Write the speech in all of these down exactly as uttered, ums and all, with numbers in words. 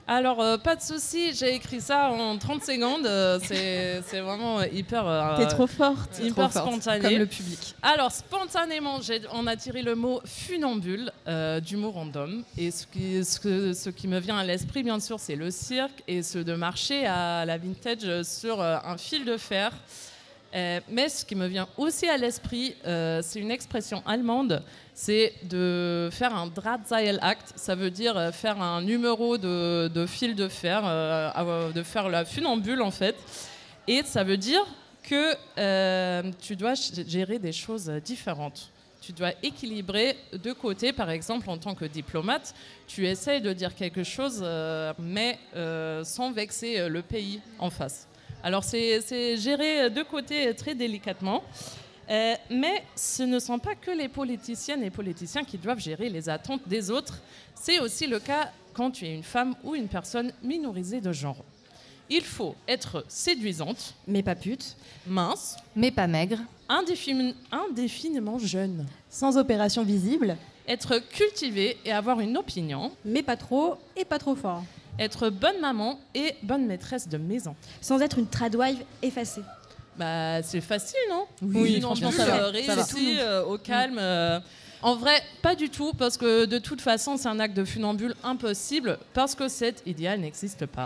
Alors, euh, pas de souci, j'ai écrit ça en trente secondes. euh, c'est, c'est vraiment euh, hyper, euh, T'es trop forte. hyper Trop forte, spontané. comme le public. Alors, spontanément, j'ai, on a tiré le mot funambule euh, du mot random. Et ce qui, ce, que- ce qui me vient à l'esprit, bien sûr, c'est le cirque et ce de marcher à la vintage sur euh, un fil de fer. Euh, mais ce qui me vient aussi à l'esprit, euh, c'est une expression allemande, c'est de faire un Drahtseilakt. Ça veut dire euh, faire un numéro de, de fil de fer, euh, euh, de faire la funambule en fait. Et ça veut dire que euh, tu dois g- gérer des choses différentes. Tu dois équilibrer deux côtés. Par exemple, en tant que diplomate, tu essayes de dire quelque chose, euh, mais euh, sans vexer euh, le pays en face. Alors, c'est, c'est géré de côté très délicatement. Euh, mais ce ne sont pas que les politiciennes et politiciens qui doivent gérer les attentes des autres. C'est aussi le cas quand tu es une femme ou une personne minorisée de genre. Il faut être séduisante, Mais pas pute. mince, Mais pas maigre. indéfin- indéfiniment jeune, Sans opération visible. être cultivée et avoir une opinion, Mais pas trop et pas trop fort. être bonne maman et bonne maîtresse de maison. Sans être une tradwife effacée. Bah, c'est facile, non? Oui, Une franchement, ambule, ça va, euh, ça va. réussie, euh, au calme. euh. En vrai, pas du tout, parce que de toute façon, c'est un acte de funambule impossible, parce que cet idéal n'existe pas.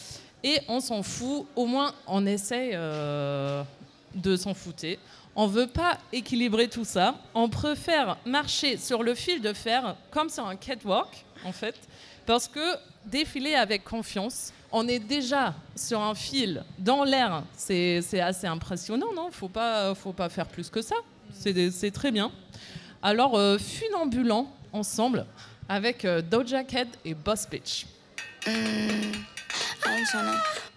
Et on s'en fout, au moins on essaye euh, de s'en fouter. On veut pas équilibrer tout ça. On préfère marcher sur le fil de fer comme sur un catwalk, en fait, parce que défiler avec confiance, on est déjà sur un fil dans l'air. C'est, c'est assez impressionnant, non? Faut pas, faut pas faire plus que ça. C'est, c'est très bien. Alors, euh, funambulant ensemble avec euh, Doja Cat et Boss Bitch. I ain't tryna